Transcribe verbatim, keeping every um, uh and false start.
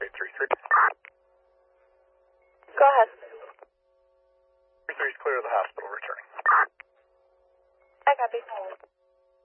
Okay, three three. Go ahead. three three is clear of the hospital, returning. I copy.